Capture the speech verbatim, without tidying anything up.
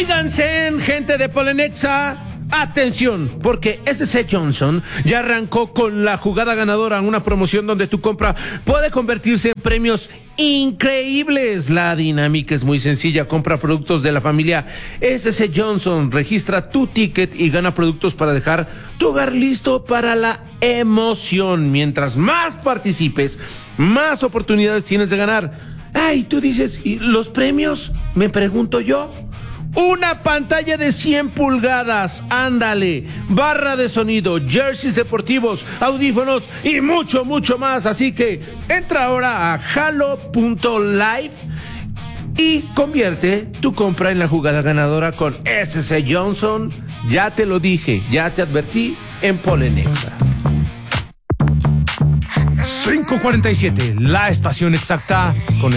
Óiganse, gente de Polenexa, atención, porque S C Johnson ya arrancó con la jugada ganadora, una promoción donde tu compra puede convertirse en premios increíbles. La dinámica es muy sencilla: compra productos de la familia S C Johnson, registra tu ticket y gana productos para dejar tu hogar listo para la emoción. Mientras más participes, más oportunidades tienes de ganar. Ay, tú dices, ¿y los premios? Me pregunto yo. Una pantalla de cien pulgadas, ándale, barra de sonido, jerseys deportivos, audífonos y mucho, mucho más. Así que entra ahora a halo punto live y convierte tu compra en la jugada ganadora con S C Johnson. Ya te lo dije, ya te advertí en Polenexa. cinco cuarenta y siete, la estación exacta con